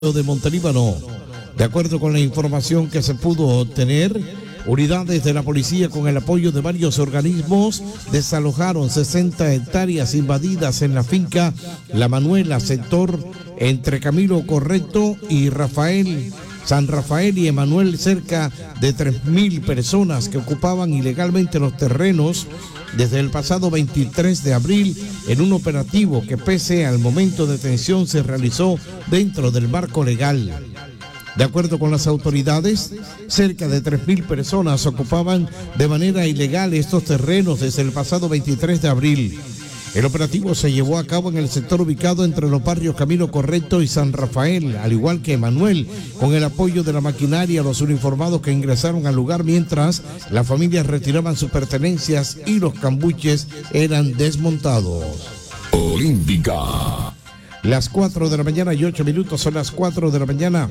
de Montelíbano. De acuerdo con la información que se pudo obtener, unidades de la policía con el apoyo de varios organismos desalojaron 60 hectáreas invadidas en la finca La Manuela, sector entre Camilo Correcto y San Rafael y Emanuel. Cerca de 3.000 personas que ocupaban ilegalmente los terrenos desde el pasado 23 de abril en un operativo que, pese al momento de tensión, se realizó dentro del marco legal. De acuerdo con las autoridades, cerca de 3.000 personas ocupaban de manera ilegal estos terrenos desde el pasado 23 de abril. El operativo se llevó a cabo en el sector ubicado entre los barrios Camino Correcto y San Rafael, al igual que Emanuel, con el apoyo de la maquinaria, los uniformados que ingresaron al lugar mientras las familias retiraban sus pertenencias y los cambuches eran desmontados. Olímpica. Las 4 de la mañana y 8 minutos, son las 4 de la mañana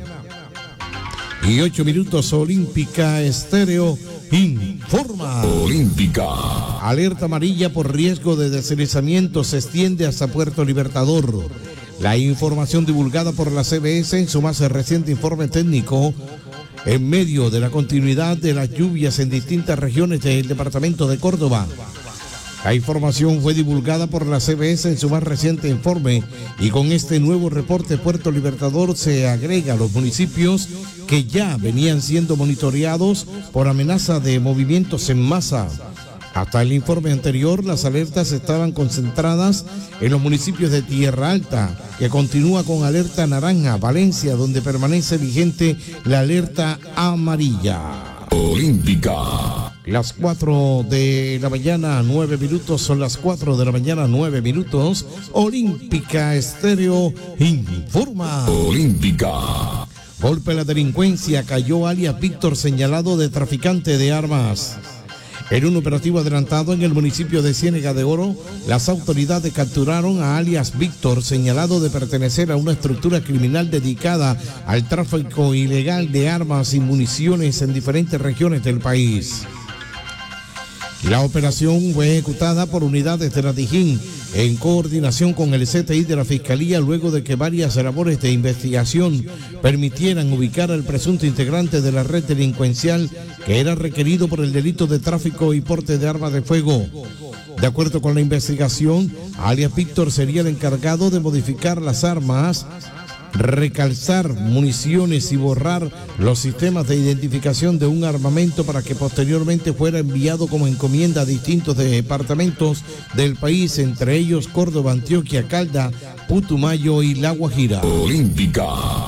y 8 minutos. Olímpica Estéreo informa. Olímpica. Alerta amarilla por riesgo de deslizamiento se extiende hasta Puerto Libertador. La información divulgada por la CBS en su más reciente informe técnico en medio de la continuidad de las lluvias en distintas regiones del departamento de Córdoba. La información fue divulgada por la CBS en su más reciente informe y con este nuevo reporte Puerto Libertador se agrega a los municipios que ya venían siendo monitoreados por amenaza de movimientos en masa. Hasta el informe anterior, las alertas estaban concentradas en los municipios de Tierra Alta, que continúa con alerta naranja, Valencia, donde permanece vigente la alerta amarilla. Olímpica. Las 4 de la mañana, 9 minutos, son las 4 de la mañana, 9 minutos. Olímpica Estéreo informa. Olímpica. Golpe a la delincuencia, cayó alias Víctor, señalado de traficante de armas. En un operativo adelantado en el municipio de Ciénega de Oro, las autoridades capturaron a alias Víctor, señalado de pertenecer a una estructura criminal dedicada al tráfico ilegal de armas y municiones en diferentes regiones del país. La operación fue ejecutada por unidades de la Dijín en coordinación con el CTI de la Fiscalía, luego de que varias labores de investigación permitieran ubicar al presunto integrante de la red delincuencial que era requerido por el delito de tráfico y porte de armas de fuego. De acuerdo con la investigación, alias Víctor sería el encargado de modificar las armas, recalzar municiones y borrar los sistemas de identificación de un armamento para que posteriormente fuera enviado como encomienda a distintos departamentos del país, entre ellos Córdoba, Antioquia, Calda, Putumayo y La Guajira. Olímpica.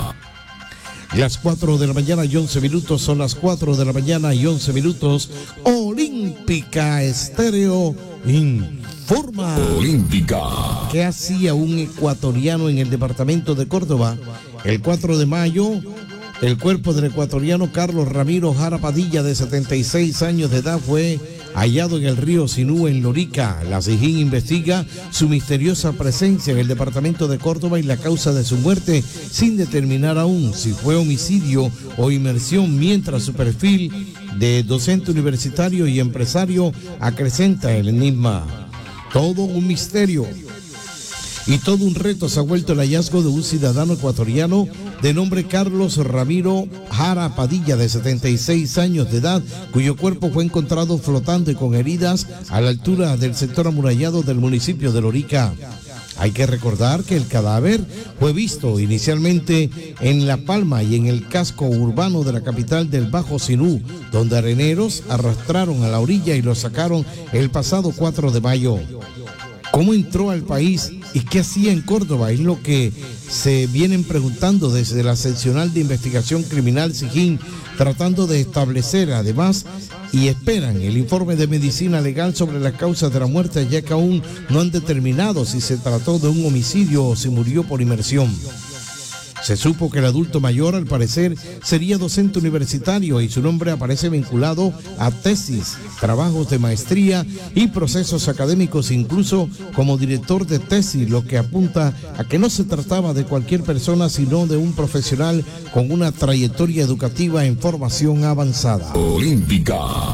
Las 4 de la mañana y 11 minutos, son las 4 de la mañana y 11 minutos. Olímpica Estéreo informa. Olímpica. ¿Qué hacía un ecuatoriano en el departamento de Córdoba? El 4 de mayo, el cuerpo del ecuatoriano Carlos Ramiro Jara Padilla, de 76 años de edad, fue hallado en el río Sinú, en Lorica. La Dijín investiga su misteriosa presencia en el departamento de Córdoba y la causa de su muerte, sin determinar aún si fue homicidio o inmersión, mientras su perfil de docente universitario y empresario acrecenta el enigma. Todo un misterio y todo un reto se ha vuelto el hallazgo de un ciudadano ecuatoriano de nombre Carlos Ramiro Jara Padilla, de 76 años de edad, cuyo cuerpo fue encontrado flotando y con heridas a la altura del sector amurallado del municipio de Lorica. Hay que recordar que el cadáver fue visto inicialmente en La Palma y en el casco urbano de la capital del Bajo Sinú, donde areneros arrastraron a la orilla y lo sacaron el pasado 4 de mayo. ¿Cómo entró al país y qué hacía en Córdoba? Es lo que se vienen preguntando desde la seccional de investigación criminal Dijín, tratando de establecer además y esperan el informe de medicina legal sobre las causas de la muerte, ya que aún no han determinado si se trató de un homicidio o si murió por inmersión. Se supo que el adulto mayor, al parecer, sería docente universitario y su nombre aparece vinculado a tesis, trabajos de maestría y procesos académicos, incluso como director de tesis, lo que apunta a que no se trataba de cualquier persona, sino de un profesional con una trayectoria educativa en formación avanzada. Olímpica.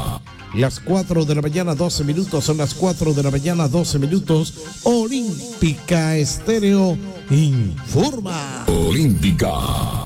Las 4 de la mañana, 12 minutos, son las 4 de la mañana, 12 minutos. Olímpica Estéreo informa. Olímpica.